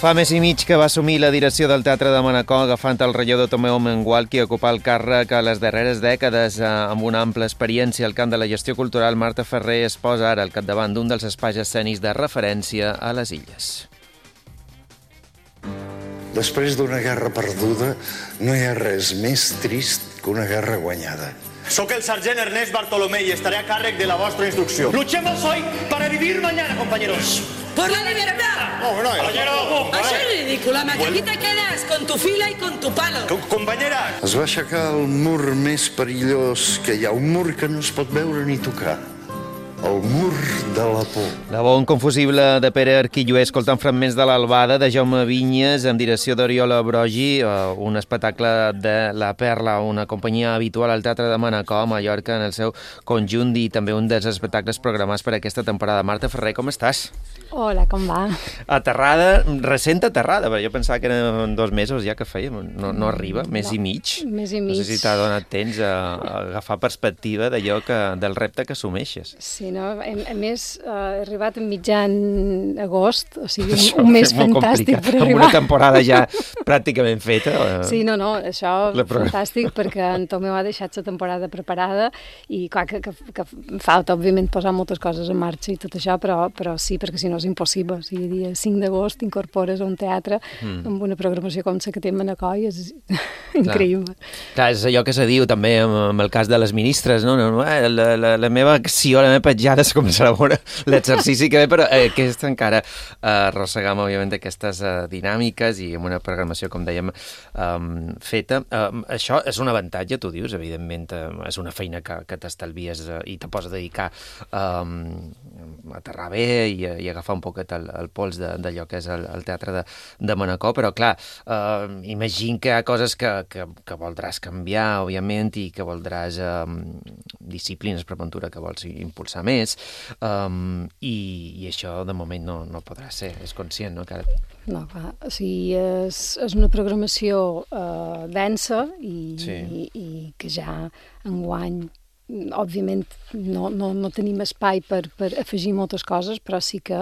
Fa mes i mig que va assumir la direcció del Teatre de Manacor, agafant el relleu de Tomeu Mengual, qui ocupà el càrrec a les darreres dècades amb una ampla experiència al camp de la gestió cultural. Marta Ferrer es posa ara al capdavant d'un dels espais escènics de referència a les Illes. Després d'una guerra perduda, no hi ha res més trist que una guerra guanyada. Soc el sergent Ernest Bartolomé y estaré a càrrec de la vostra instrucció. Luchemos hoy para vivir mañana, compañeros. ¡Por la libertad! Compañero. Això és ridícul, home, que aquí te quedes con tu fila y con tu palo. Compañera. Es va aixecar el mur més perillós que hi ha, un mur que no es pot veure ni tocar. El mur de la por. La veu inconfusible de Pere Arquilloé, escoltant fragments de l'Albada, de Jaume Vinyes, amb direcció d'Oriola Brogi, un espectacle de La Perla, una companyia habitual al Teatre de Manacor, a Mallorca, en el seu conjunt, i també un dels espectacles programats per aquesta temporada. Marta Ferrer, com estàs? Hola, com va? Aterrada, recent aterrada, perquè jo pensava que eren 2 mesos ja que fèiem, no arriba, mes i mig. Mes i mig. No sé si t'ha donat temps a agafar perspectiva d'allò del repte que assumeixes. Sí, no? A més, he arribat a mitjan agost, o sigui, un mes fantàstic per arribar. Amb una temporada ja pràcticament feta. Sí, no, això fantàstic, perquè en Tomeu ha deixat la temporada preparada i clar que falta, òbviament, posar moltes coses en marxa i tot això, però sí, perquè si no és impossible. O sigui, el dia 5 d'agost t'incorpores a un teatre amb una programació com la que té Manacor i és increïble. Clar, és allò que se diu també amb el cas de les ministres, no? La meva acció, la meva petjada es començarà a veure l'exercici que ve, però aquesta encara arrossegam, òbviament, aquestes dinàmiques i amb una programació, com dèiem, feta. Això és un avantatge, tu dius, evidentment, és una feina que t'estalvies i te pots dedicar a aterrar bé i agafar un poquet el pols d'allò que és el teatre de Manacor, però clar, imagino que hi ha coses que voldràs canviar, òbviament, i que voldràs disciplines per ventura que vols impulsar més, i això de moment no podrà ser, és conscient, no? No, clar, o sigui, és una programació densa i que ja enguany òbviament no tenim espai per afegir moltes coses, però sí que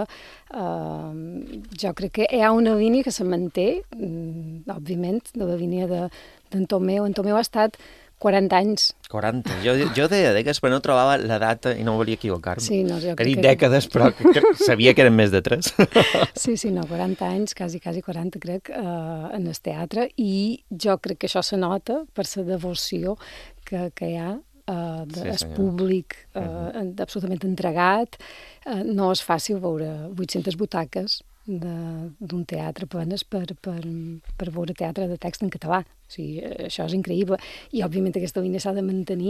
jo crec que hi ha una línia que se manté, òbviament, de la línia d'en Tomeu. En Tomeu ha estat 40 anys. 40. Jo deia dècades, però no trobava la data i no volia equivocar-me. Sí, no, jo crec que... He dit dècades, però sabia que eren més de 3. Sí, no, 40 anys, quasi 40, crec, en el teatre, i jo crec que això se nota per la devoció que hi ha del públic absolutament entregat. No és fàcil veure 800 butaques d'un teatre plenes per veure teatre de text en català. O sigui, això és increïble. I, òbviament, aquesta línia s'ha de mantenir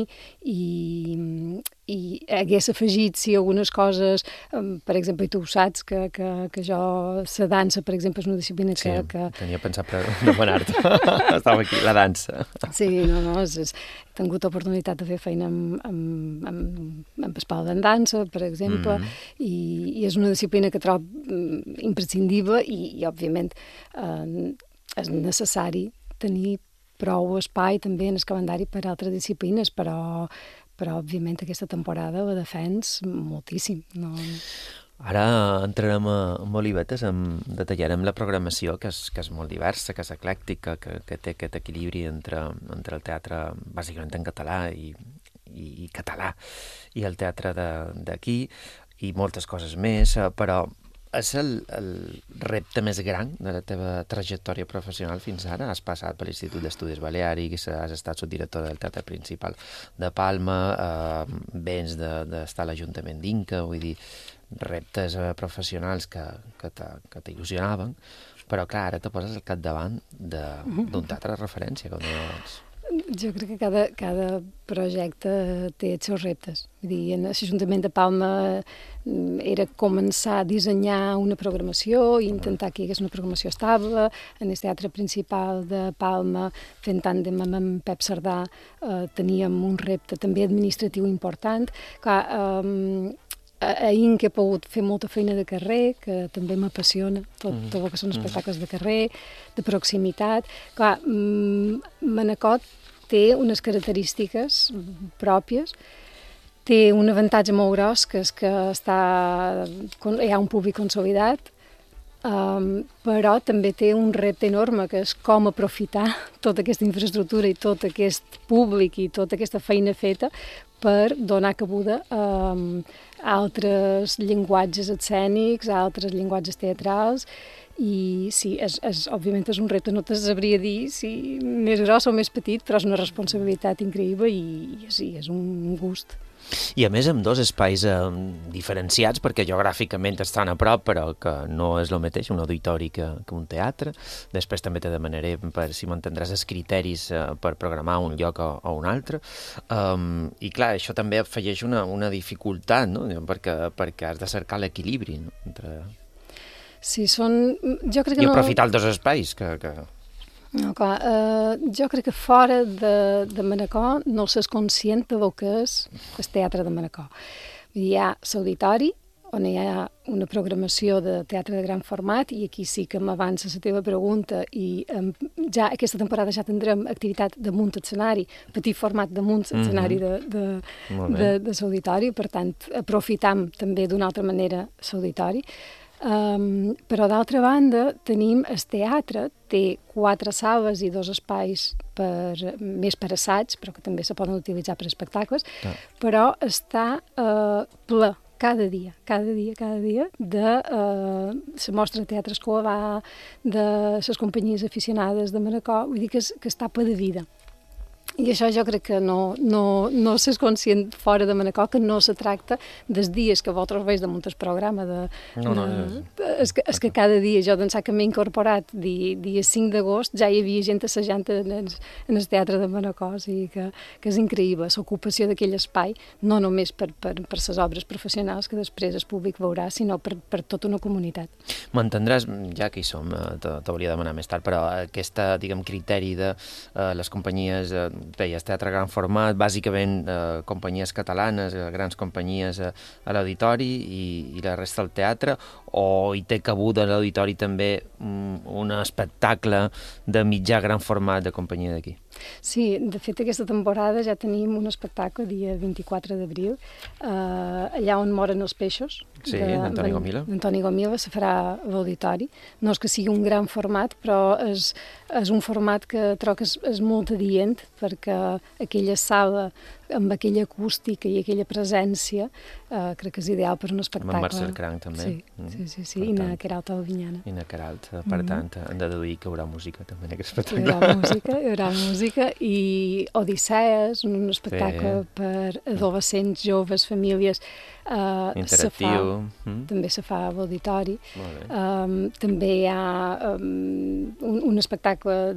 i hagués afegit, si algunes coses, per exemple, i tu ho saps, que jo, la dansa, per exemple, és una disciplina que... Sí, tenia pensat per demanar-te. Estava aquí, la dansa. Sí, no, he tingut oportunitat de fer feina amb espalda en dansa, per exemple, i és una disciplina que trobo imprescindible i òbviament, és necessari tenir prou espai també en el calendari per a altres disciplines, però òbviament aquesta temporada la defens moltíssim. No... Ara entrarem en olivetes, detallarem la programació, que és molt diversa, que és eclèctica, que té aquest equilibri entre el teatre bàsicament en català i català i el teatre d'aquí i moltes coses més, però és el repte més gran de la teva trajectòria professional fins ara? Has passat per l'Institut d'Estudis Baleàrics, has estat subdirectora del Teatre Principal de Palma, vens d'estar a l'Ajuntament d'Inca, vull dir, reptes professionals que t'il·lusionaven, però clar, ara te poses al capdavant d'un teatre de referència, com deia abans. Jo crec que cada projecte té els seus reptes. Vull dir, en l'Ajuntament de Palma era començar a dissenyar una programació i intentar que hi hagués una programació estable. En el Teatre Principal de Palma, fent tàndem amb Pep Cerdà, teníem un repte també administratiu important. Clar, a Inca he pogut fer molta feina de carrer, que també m'apassiona, tot el que són espectacles de carrer, de proximitat. Clar, Manacor té unes característiques pròpies, té un avantatge molt gros, que és que hi ha un públic consolidat, però també té un repte enorme, que és com aprofitar tota aquesta infraestructura i tot aquest públic i tota aquesta feina feta per donar cabuda a altres llenguatges escènics, a altres llenguatges teatrals, i sí, òbviament és un repte, no te sabria dir si més gros o més petit, però és una responsabilitat increïble i sí, és un gust. I a més amb dos espais diferenciats, perquè geogràficament estan a prop, però que no és el mateix un auditori que un teatre. Després també te demanaré, per si m'entendràs, els criteris per programar un lloc o un altre. I clar, això també afegeix una dificultat, no? perquè has de cercar l'equilibri, no? Sí, jo crec que I aprofitar els dos espais que... No, clar, jo crec que fora de Manacor no s'és conscient del que és el teatre de Manacor. Hi ha l'auditori, on hi ha una programació de teatre de gran format, i aquí sí que m'avança la teva pregunta, i ja aquesta temporada ja tindrem activitat damunt l'escenari, petit format damunt l'escenari de l'auditori, per tant, aprofitam també d'una altra manera l'auditori. Però d'altra banda tenim el teatre, té 4 sales i 2 espais més per assaig, però que també se poden utilitzar per espectacles, però està ple cada dia de la mostra de teatre escolar, de les companyies aficionades de Manacor, vull dir que està ple de vida. I això jo crec que no s'és conscient fora de Manacor, que no se tracta dels dies que vosaltres veus damunt el programa. És que cada dia, jo d'ençà que m'he incorporat, dia 5 d'agost, ja hi havia gent assajant en el teatre de Manacor, o sigui que és increïble l'ocupació d'aquell espai, no només per les obres professionals que després el públic veurà, sinó per tota una comunitat. M'entendràs, ja que hi som, t'hauria de demanar més tard, però aquest, criteri de les companyies deies, teatre gran format, bàsicament companyies catalanes, grans companyies a l'auditori i la resta del teatre, o hi té cabuda a l'auditori també un espectacle de mitjà gran format de companyia d'aquí? Sí, de fet aquesta temporada ja tenim un espectacle dia 24 d'abril, allà on moren els peixos. Sí, d'Antoni Gomila. D'Antoni Gomila, se farà a l'auditori. No és que sigui un gran format, però és un format que trobo que és molt adient, perquè aquella sala amb aquella acústica i aquella presència crec que és ideal per un espectacle. Amb Marcel Cranc també. Sí, i na Queralt Albinyana. I na Queralt, per tant, hem de deduir que hi haurà música també en aquest espectacle. Hi haurà música i Odissees, un espectacle per adolescents, joves, famílies. Interactiu. També se fa a l'auditori. També hi ha un espectacle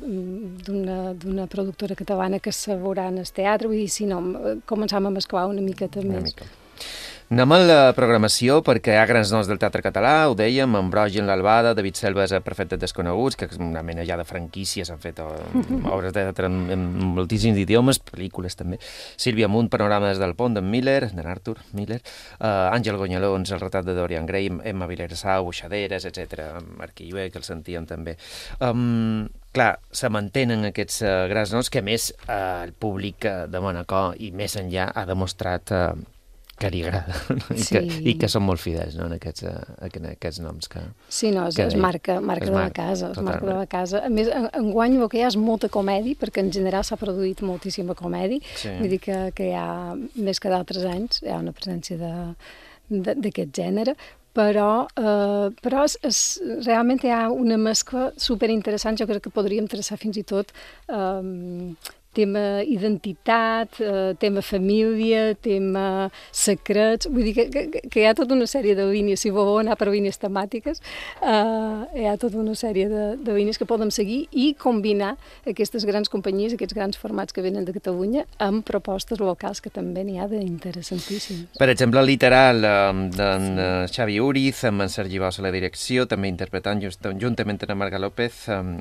d'una productora catalana que se veurà en el teatre, vull dir, si no, començàvem a mesclar una miqueta més. Anem a la programació, perquè hi ha grans noms del teatre català, ho dèiem, Ambrogi en l'Albada, David Selves a Perfectes Desconeguts, que és una mena ja de franquícies, han fet obres de teatre en moltíssims idiomes, pel·lícules també. Sílvia Munt, Panorames del Pont, d'en Miller, d'en Arthur Miller, Àngel Gonyalons, El retrat de Dorian Gray, Emma Vilersau, Buixaderes, etc. Marquillué, que el sentíem també. Clar, se mantenen aquests grans noms que, a més, el públic de Manacor i més enllà ha demostrat que li agrada i que són molt fidels, no, en aquests noms que... Sí, no, és marca de la casa, és marca de la casa. A més, enguany el que hi ha és molta comèdia, perquè en general s'ha produït moltíssima comèdia, vull dir que hi ha, més que d'altres anys, hi ha una presència d'aquest gènere, però realment hi ha una mescla superinteressant. Jo crec que podríem traçar fins i tot tema identitat, tema família, tema secrets, vull dir que hi ha tota una sèrie de línies, si voleu anar per línies temàtiques, hi ha tota una sèrie de línies que podem seguir i combinar aquestes grans companyies, aquests grans formats que venen de Catalunya amb propostes locals que també n'hi ha d'interessantíssimes. Per exemple, el literal d'en Xavi Uriz, amb en Sergi Bosch a la direcció, també interpretant juntament amb Marga López,